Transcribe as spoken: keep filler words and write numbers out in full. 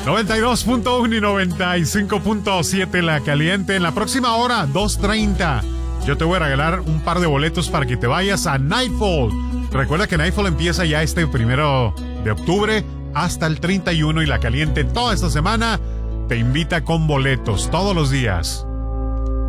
noventa y dos punto uno y noventa y cinco punto siete La Caliente. En la próxima hora, dos treinta, yo te voy a regalar un par de boletos para que te vayas a Nightfall. Recuerda que Nightfall empieza ya este primero de octubre hasta el treinta y uno y La Caliente toda esta semana te invita con boletos todos los días.